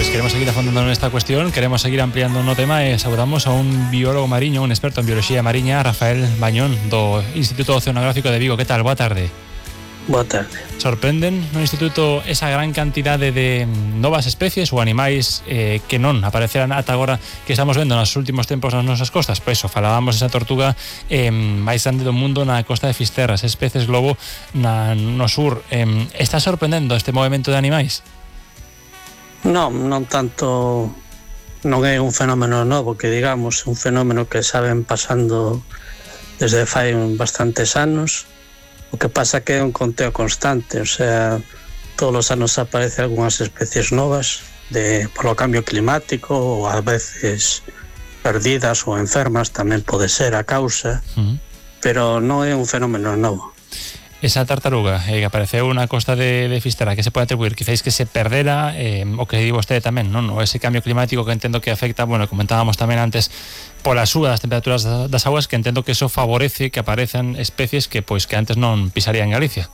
Pues queremos seguir afondando en esta cuestión, queremos seguir ampliando no tema e saudamos a un biólogo mariño, un experto en bioloxía mariña, Rafael Bañón, do Instituto Oceanográfico de Vigo. Que tal? Boa tarde. Boa tarde. Sorprenden no Instituto esa gran cantidade de novas especies ou animais que non apareceran ata agora, que estamos vendo nos últimos tempos nas nosas costas? Pois eso, falábamos esa tortuga máis grande do mundo na costa de Fisterras, especies globo no sur. Está sorprendendo este movimento de animais? Non tanto, non é un fenómeno novo, que digamos, un fenómeno que saben pasando desde fai bastantes anos. O que pasa que é un conteo constante, o sea, todos os anos aparecen algunhas especies novas polo cambio climático, ou a veces perdidas ou enfermas, tamén pode ser a causa, pero non é un fenómeno novo. Esa tartaruga que apareceu na costa de Fisterra, que se pode atribuir quizáis que se perdera, o que di vostede tamén, non? O ese cambio climático que entendo que afecta, bueno, comentábamos tamén antes, pola suba das temperaturas das aguas, que entendo que eso favorece que aparezan especies que antes non pisarían Galicia.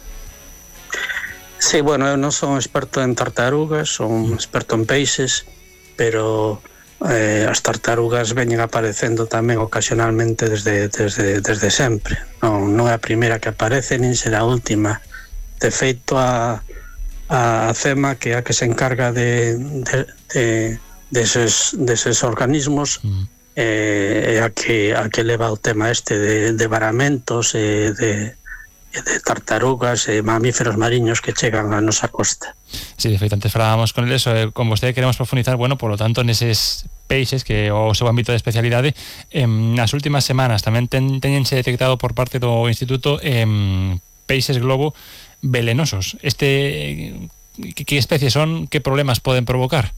Sí, bueno, eu non son experto en tartarugas, son experto en peixes, pero as tartarugas veñen aparecendo tamén ocasionalmente desde sempre. Non é a primeira que aparece, nin será a última. De feito, a CEMA, que é a que se encarga deses organismos, é a que leva o tema este de varamentos e de tartarugas e mamíferos mariños que chegan á nosa costa. Sí, de feito, antes falábamos con eles, con vostede queremos profundizar, bueno, por lo tanto, neses peixes que o seu ámbito de especialidade. Nas últimas semanas tamén teñense detectado por parte do Instituto peixes globo velenosos. Que especies son? Que problemas poden provocar?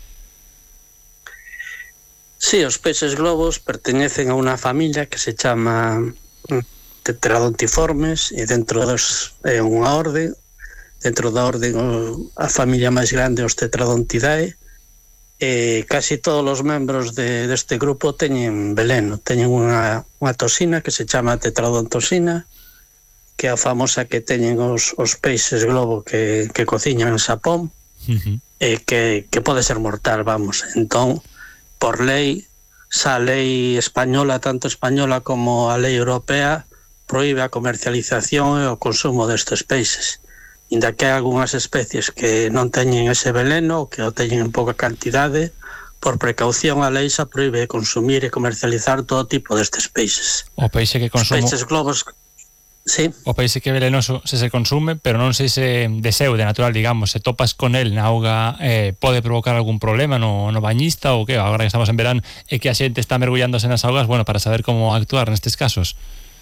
Sí, os peixes globos perteñecen a unha familia que se chama Tetradontiformes, e dentro é unha orde. Dentro da orde, a familia máis grande, os Tetradontidae, e casi todos os membros deste grupo teñen veleno, teñen unha toxina que se chama tetradontosina, que é a famosa que teñen os peixes globo que cociñan en Xapón, e que pode ser mortal, vamos. Entón, por lei, xa a lei española, tanto española como a lei europea, proíbe a comercialización e o consumo destes peixes. Inda que hai algunhas especies que non teñen ese veleno, ou que o teñen en pouca cantidade, por precaución a lei xa proíbe consumir e comercializar todo tipo destes peixes. O peixe que consumo... Os peixes globos... Sí. O peixe que é velenoso se consume, pero non sei se de seu, de natural, digamos, se topas con el na auga, pode provocar algún problema no bañista ou que? Agora que estamos en verán e que a xente está mergullándose nas augas, bueno, para saber como actuar nestes casos.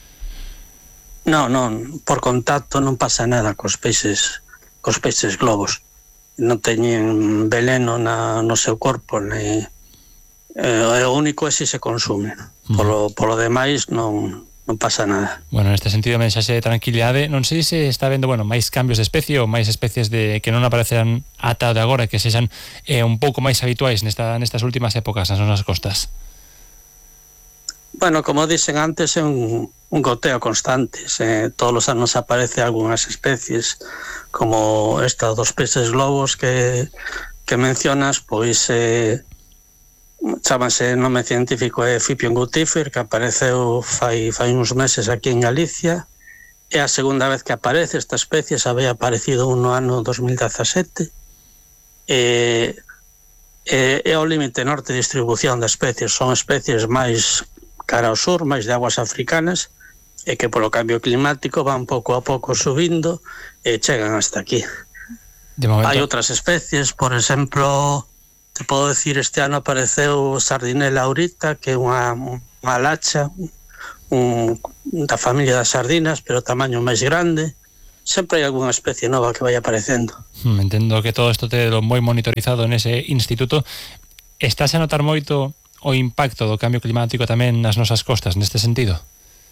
Non, por contacto non pasa nada cos peixes globos. Non teñen veleno no seu corpo, o único é se consumen. Polo demais non pasa nada. Bueno, neste sentido, mensaxe de tranquilidade. Non sei se está vendo, bueno, máis cambios de especie ou máis especies que non aparecerán ata de agora, que sexan un pouco máis habituais nestas últimas épocas nas nosas costas. Bueno, como dixen antes, é un goteo constante. Todos os anos aparece algunhas especies, como esta dos peixes globos que mencionas, pois chámase nome científico Fipion guttifer, que apareceu fai uns meses aquí en Galicia. É a segunda vez que aparece esta especie, xa había aparecido no ano 2017. É o límite norte de distribución de especies. Son especies máis cara ao sur, máis de aguas africanas, e que polo cambio climático van pouco a pouco subindo e chegan hasta aquí. Hai outras especies, por exemplo, te podo decir, este ano apareceu Sardinella aurita, que é unha lacha da familia das sardinas, pero tamaño máis grande. Sempre hai algunha especie nova que vai aparecendo. Entendo que todo isto te moi monitorizado nese instituto. Estás a notar moito o impacto do cambio climático tamén nas nosas costas, neste sentido?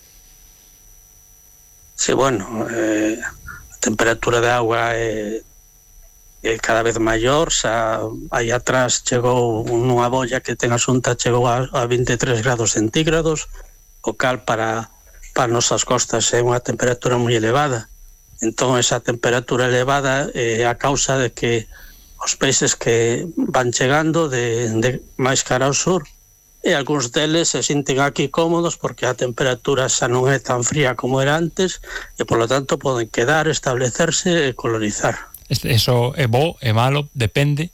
Sí, bueno, a temperatura de agua é cada vez maior. Xa aí atrás chegou nunha bolla que ten a Xunta, chegou a 23 grados centígrados, o cal para nosas costas é unha temperatura moi elevada. Entón, esa temperatura elevada é a causa de que os peixes que van chegando de máis cara ao sur, e algúns deles se sinten aquí cómodos porque a temperatura xa non é tan fría como era antes e, polo tanto, poden quedar, establecerse e colonizar. Eso é bo, é malo, depende?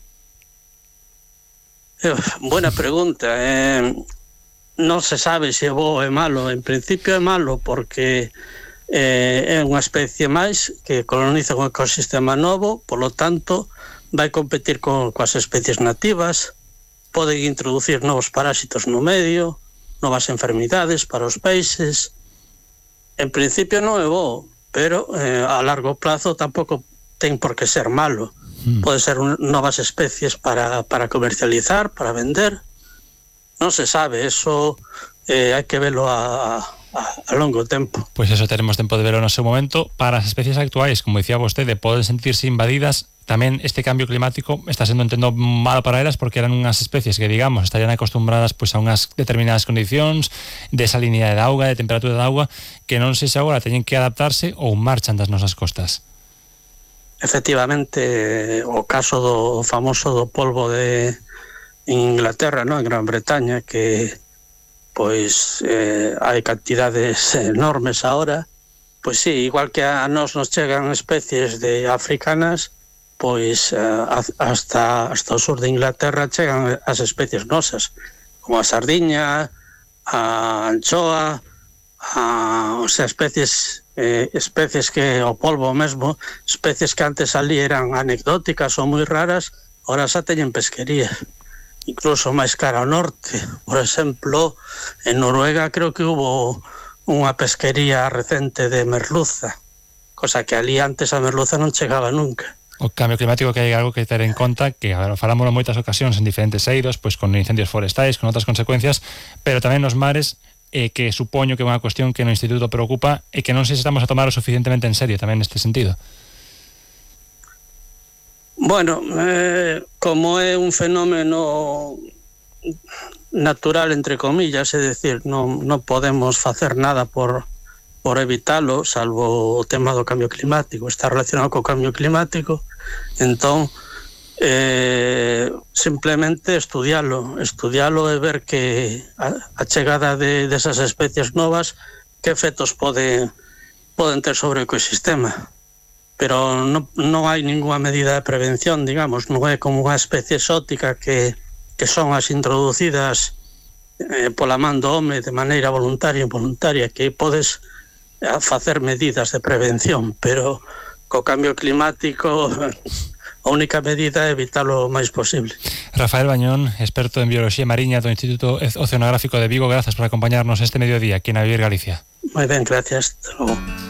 Buena pregunta. Non se sabe se é bo ou é malo. En principio é malo porque é unha especie máis que coloniza un ecosistema novo, polo tanto vai competir coas especies nativas, poden introducir novos parásitos no medio, novas enfermidades para os peixes. En principio non é bo, pero a largo plazo tampouco ten por que ser malo. Pode ser novas especies para comercializar, para vender. Non se sabe, eso hai que velo a longo tempo. Pois eso, teremos tempo de verlo no seu momento. Para as especies actuais, como dicía vostede, poden sentirse invadidas. Tamén este cambio climático está sendo, entendo, malo para elas porque eran unhas especies que, digamos, estarían acostumbradas pois a unhas determinadas condicións de salinidade de auga, de temperatura de auga, que non sei se agora teñen que adaptarse ou marchan das nosas costas. Efectivamente, o caso do famoso do polvo de Inglaterra, ¿no? En Gran Bretaña, que pois hai cantidades enormes ahora, pois sí, igual que a nos chegan especies de africanas, pois hasta o sur de Inglaterra chegan as especies nosas, como a sardiña, a anchoa, o sea, especies que o polvo mesmo, especies que antes ali eran anecdóticas ou moi raras, ahora xa teñen pesquería, incluso máis cara ao norte. Por exemplo, en Noruega creo que hubo unha pesquería recente de merluza, cosa que ali antes a merluza non chegaba nunca. O cambio climático, que hai algo que ter en conta, que falámoslo en moitas ocasións en diferentes eiros, pois con incendios forestais, con outras consecuencias, pero tamén nos mares, que supoño que é unha cuestión que no Instituto preocupa e que non sei se estamos a tomar o suficientemente en serio tamén neste sentido. Bueno, como é un fenómeno natural, entre comillas, é dicir, non podemos facer nada por evitalo, salvo o tema do cambio climático, está relacionado co cambio climático, entón simplemente estudialo e ver que a chegada desas especies novas, que efectos poden ter sobre o ecosistema. Pero non hai ninguna medida de prevención, digamos, non é como unha especie exótica que son as introducidas pola man do home de maneira voluntaria e involuntaria, que podes a facer medidas de prevención, pero co cambio climático a única medida é evitalo o máis posible. Rafael Bañón, experto en bioloxía mariña do Instituto Oceanográfico de Vigo, grazas por acompañarnos este mediodía aquí na Vivir Galicia. Moi ben, gracias. Hasta logo.